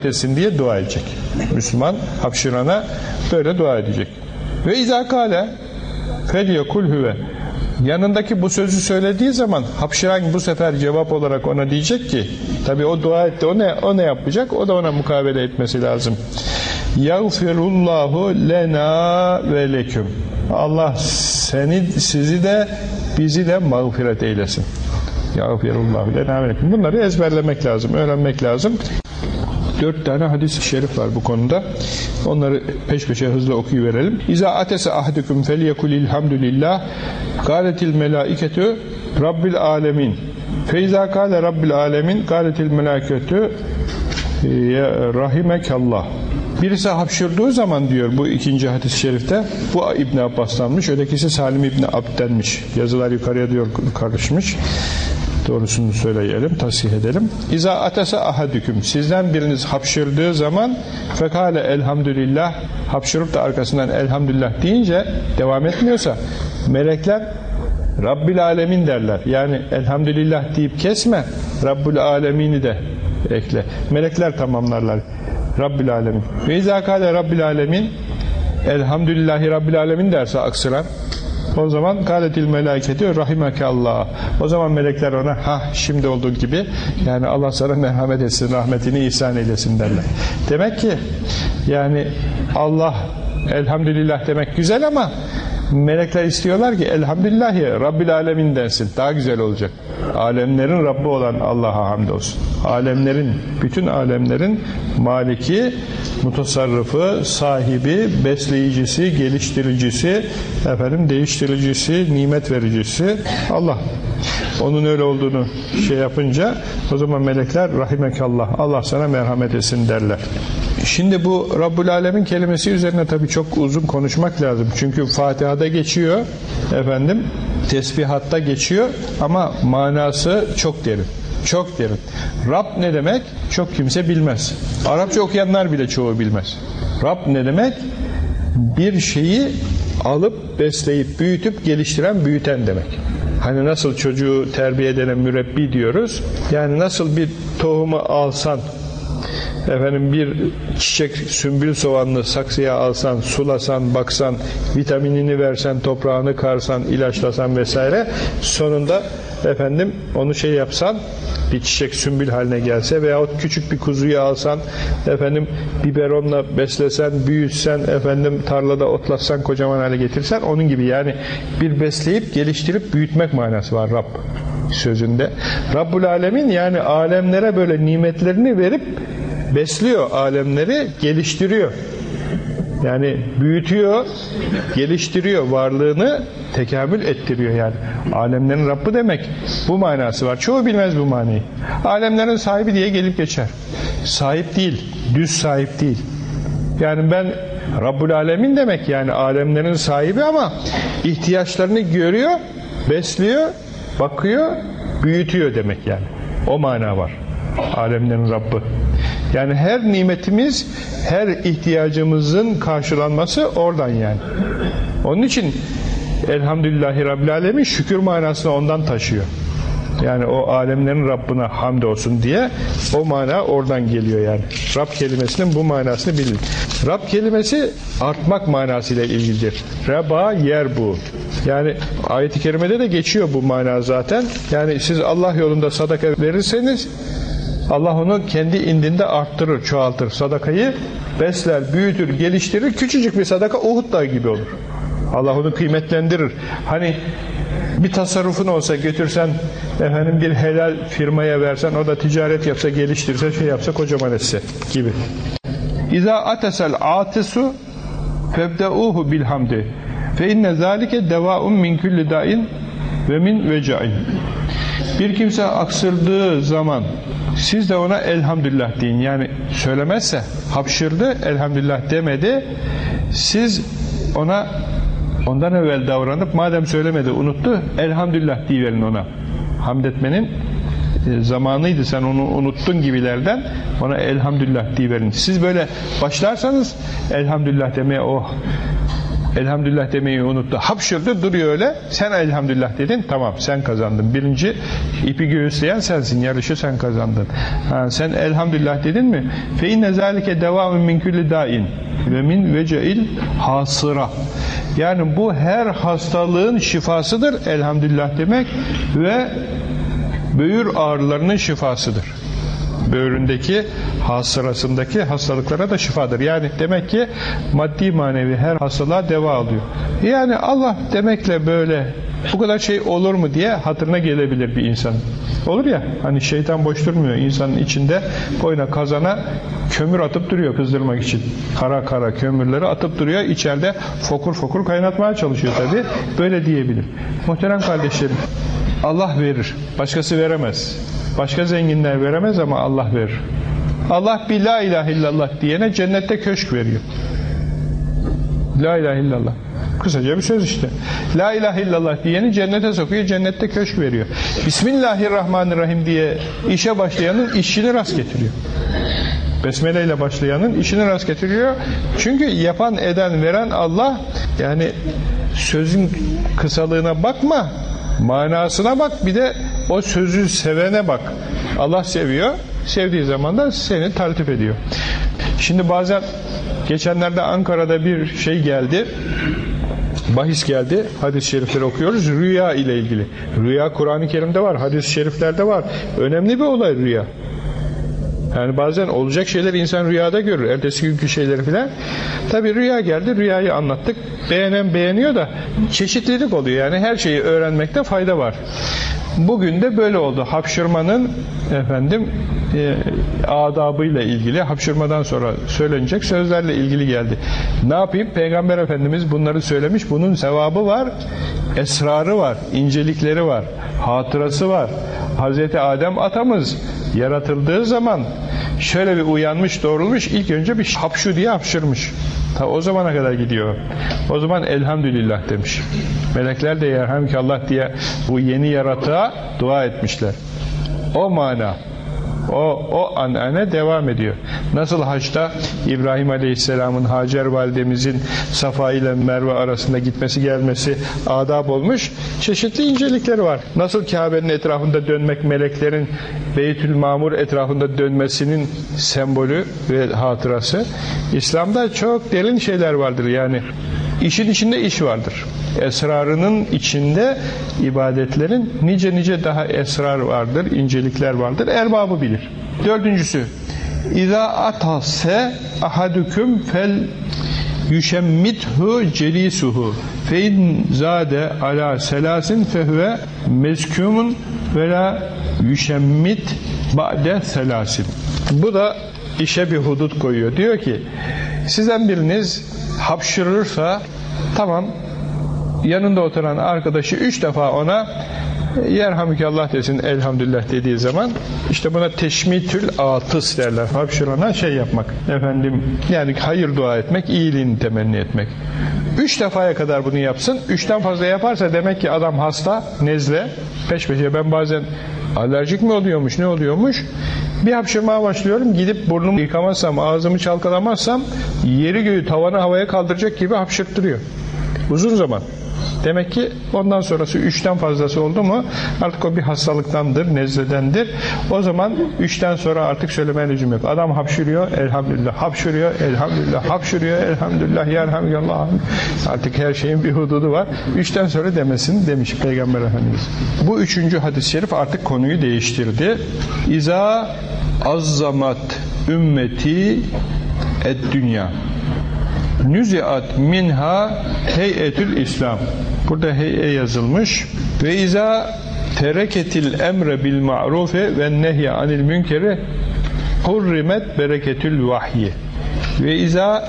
etsin diye dua edecek. Müslüman hapşırana böyle dua edecek. Ve izâ kâle felyekul huve. Yanındaki bu sözü söylediği zaman hapşıran bu sefer cevap olarak ona diyecek ki, tabi o dua etti, o ne yapacak? O da ona mukabele etmesi lazım. Yağfirullahu lena ve leküm. Allah sizi de bizi de mağfiret eylesin. Yağfirullahu lena ve leküm. Bunları ezberlemek lazım, öğrenmek lazım. 4 tane hadis-i şerif var bu konuda. Onları peş peşe hızlı okuyuverelim. İza atese ahdukum felyekul ilhamdülillah gâletil melâiketu rabbil âlemin. Feyza kâle rabbil âlemin gâletil melâiketu rahimekallah. Birisi hapşırdığı zaman diyor bu ikinci hadis-i şerifte, bu İbn Abbas'tanmış, ötekisi Salim İbn Abd'denmiş. Yazılar yukarıya diyor karışmış. Doğrusunu söyleyelim, tasih edelim. İza atese ahadüküm. Sizden biriniz hapşırdığı zaman fekale elhamdülillah, hapşırıp da arkasından elhamdülillah deyince devam etmiyorsa melekler Rabbil alemin derler. Yani elhamdülillah deyip kesme, Rabbul alemini de ekle. Melekler tamamlarlar. Rabbil alemin. Ve izâ kâle Rabbil alemin, elhamdülillahi Rabbil alemin derse aksıran, o zaman kâletil melâiketi rahimekallah. O zaman melekler ona şimdi olduğu gibi, yani Allah sana merhamet etsin, rahmetini ihsan eylesin derler. Demek ki yani Allah elhamdülillah demek güzel ama melekler istiyorlar ki elhamdülillahi Rabbil alemin densin. Daha güzel olacak. Alemlerin Rabbi olan Allah'a hamdolsun. Alemlerin, bütün alemlerin maliki, mutasarrıfı, sahibi, besleyicisi, geliştiricisi, değiştiricisi, nimet vericisi Allah. Onun öyle olduğunu yapınca o zaman melekler rahimekallah, Allah sana merhamet etsin derler. Şimdi bu Rabbul Alemin kelimesi üzerine tabii çok uzun konuşmak lazım. Çünkü Fatiha'da geçiyor, tesbihatta geçiyor ama manası çok derin. Çok derin. Rab ne demek? Çok kimse bilmez. Arapça okuyanlar bile çoğu bilmez. Rab ne demek? Bir şeyi alıp, besleyip, büyütüp, geliştiren, büyüten demek. Hani nasıl çocuğu terbiye eden mürebbi diyoruz. Yani nasıl bir tohumu alsan, bir çiçek sümbül soğanlı saksıya alsan, sulasan, baksan, vitaminini versen, toprağını karsan, ilaçlasan vesaire, sonunda onu yapsan, bir çiçek sümbül haline gelse veyahut küçük bir kuzuyu alsan, biberonla beslesen, büyütsen, tarlada otlatsan, kocaman hale getirsen, onun gibi yani bir besleyip, geliştirip, büyütmek manası var Rab sözünde. Rabbul Alemin yani alemlere böyle nimetlerini verip besliyor, alemleri geliştiriyor. Yani büyütüyor, geliştiriyor, varlığını tekamül ettiriyor yani. Alemlerin Rabbi demek bu manası var. Çoğu bilmez bu manayı. Alemlerin sahibi diye gelip geçer. Sahip değil, düz sahip değil. Yani ben Rabbul Alemin demek yani alemlerin sahibi ama ihtiyaçlarını görüyor, besliyor, bakıyor, büyütüyor demek yani. O mana var. Alemlerin Rabbi. Yani her nimetimiz, her ihtiyacımızın karşılanması oradan yani. Onun için elhamdülillahi Rabbil alemin şükür manasını ondan taşıyor. Yani o alemlerin Rabbine hamd olsun diye o mana oradan geliyor yani. Rab kelimesinin bu manasını bilin. Rab kelimesi artmak manasıyla ilgilidir. Reba yer bu. Yani ayet-i kerimede de geçiyor bu mana zaten. Yani siz Allah yolunda sadaka verirseniz Allah onu kendi indinde arttırır, çoğaltır. Sadakayı besler, büyütür, geliştirir. Küçücük bir sadaka Uhud dağı gibi olur. Allah onu kıymetlendirir. Hani bir tasarrufun olsa götürsen bir helal firmaya versen, o da ticaret yapsa, geliştirse, yapsa, kocaman etse gibi. İza atesel atisu febdeuhu bilhamdi fe inne zalike devaun min kulli da'in ve min veca'in. Bir kimse aksırdığı zaman siz de ona elhamdülillah deyin. Yani söylemezse, hapşırdı, elhamdülillah demedi, siz ona ondan evvel davranıp madem söylemedi, unuttu, elhamdülillah deyiverin ona. Hamd etmenin zamanıydı, sen onu unuttun gibilerden ona elhamdülillah deyiverin. Siz böyle başlarsanız elhamdülillah demeye, Elhamdülillah demeyi unuttu. Hapşırdı, duruyor öyle. Sen elhamdülillah dedin. Tamam, sen kazandın. Birinci ipi göğüsleyen sensin. Yarışı sen kazandın. Sen elhamdülillah dedin mi? Fe inne zalike devamun min kulli dain ve min vece'il hasıra. Yani bu her hastalığın şifasıdır elhamdülillah demek ve böğür ağrılarının şifasıdır. Böğründeki hasırasındaki hastalıklara da şifadır. Yani demek ki maddi manevi her hastalığa deva alıyor. Yani Allah demekle böyle bu kadar şey olur mu diye hatırına gelebilir bir insan. Olur ya, hani şeytan boş durmuyor insanın içinde, boyuna kazana kömür atıp duruyor kızdırmak için. Kara kara kömürleri atıp duruyor, içeride fokur fokur kaynatmaya çalışıyor tabi. Böyle diyebilir. Muhterem kardeşlerim, Allah verir, başkası veremez. Başka zenginler veremez ama Allah verir. Allah bir la ilahe illallah diyene cennette köşk veriyor. La ilahe illallah. Kısaca bir söz işte. La ilahe illallah diyeni cennete sokuyor, cennette köşk veriyor. Bismillahirrahmanirrahim diye işe başlayanın işini rast getiriyor. Besmele ile başlayanın işini rast getiriyor. Çünkü yapan, eden, veren Allah. Yani sözün kısalığına bakma, manasına bak, bir de o sözü sevene bak. Allah seviyor, sevdiği zaman da seni taltif ediyor. Şimdi bazen geçenlerde Ankara'da bir şey geldi, bahis geldi, hadis-i şerifleri okuyoruz, rüya ile ilgili. Rüya Kur'an-ı Kerim'de var, hadis-i şeriflerde var. Önemli bir olay rüya. Yani bazen olacak şeyleri insan rüyada görür, ertesi günkü şeyleri filan. Tabi rüya geldi, rüyayı anlattık. Beğenen beğeniyor da çeşitlilik oluyor. Yani her şeyi öğrenmekte fayda var. Bugün de böyle oldu. Hapşırmanın adabıyla ilgili, hapşırmadan sonra söylenecek sözlerle ilgili geldi. Ne yapayım? Peygamber Efendimiz bunları söylemiş. Bunun sevabı var, esrarı var, incelikleri var, hatırası var. Hazreti Adem atamız yaratıldığı zaman şöyle bir uyanmış, doğrulmuş, ilk önce bir hapşu diye hapşırmış. Ta o zamana kadar gidiyor. O zaman elhamdülillah demiş. Melekler de yerhamdülillah diye bu yeni yaratığa dua etmişler. O mana, o anane devam ediyor. Nasıl haçta İbrahim Aleyhisselam'ın Hacer validemizin Safa ile Merve arasında gitmesi gelmesi adab olmuş, çeşitli incelikleri var. Nasıl Kabe'nin etrafında dönmek meleklerin Beytül Mamur etrafında dönmesinin sembolü ve hatırası. İslam'da çok derin şeyler vardır yani. İşin içinde iş vardır. Esrarının içinde ibadetlerin nice daha esrar vardır, incelikler vardır. Erbabı bilir. Dördüncüsü, İza atase ahadüküm fel yüşemmithu celisuhu fe in zade ala selasin fehve mezkumun ve la yüşemmit ba'de selasin. Bu da işe bir hudut koyuyor. Diyor ki, sizden biriniz hapşırırsa tamam, yanında oturan arkadaşı 3 defa ona yerhamdülillah desin, elhamdülillah dediği zaman, işte buna teşmitül atıs derler. Hapşırana şey yapmak, yani hayır dua etmek, iyiliğini temenni etmek. 3 defaya kadar bunu yapsın. 3'ten fazla yaparsa demek ki adam hasta, nezle, peş peşe. Ben bazen alerjik mi oluyormuş, ne oluyormuş, bir hapşırmaya başlıyorum, gidip burnumu yıkamazsam, ağzımı çalkalamazsam yeri göğü tavanı havaya kaldıracak gibi hapşırttırıyor. Uzun zaman. Demek ki ondan sonrası 3'ten fazlası oldu mu artık o bir hastalıktandır, nezledendir. O zaman 3'ten sonra artık söylemeye lüzum yok. Adam hapşırıyor, elhamdülillah, hapşırıyor, elhamdülillah, hapşırıyor, elhamdülillah, yerhamdülillah. Artık her şeyin bir hududu var. 3'ten sonra demesin demiş Peygamber Efendimiz. Bu 3. hadis-i şerif artık konuyu değiştirdi. İza azzamat ümmeti ed-dünya nüziat minha heyetül İslam. Burada hey'e yazılmış. Ve izâ tereketil emre bil ma'rufe ve nehye anil münkeri hurrimet bereketül vahyi. Ve izâ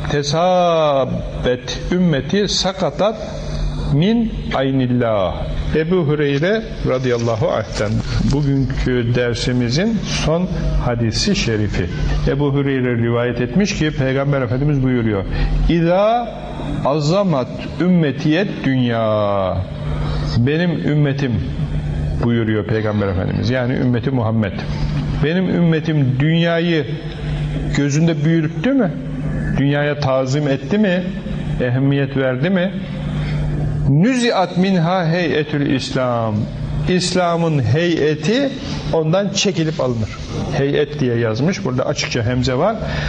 tesabbet ümmeti sakatat min aynillah. Ebu Hureyre radıyallahu anh'ten bugünkü dersimizin son hadisi şerifi. Ebu Hureyre rivayet etmiş ki Peygamber Efendimiz buyuruyor: İza azamat ümmetiyet dünya. Benim ümmetim buyuruyor Peygamber Efendimiz. Yani ümmeti Muhammed. Benim ümmetim dünyayı gözünde büyüttü mü? Dünyaya tazim etti mi? ehemmiyet verdi mi? Nüziat minha heyetül İslam. İslam'ın heyeti ondan çekilip alınır. Heyet diye yazmış. Burada açıkça hemze var.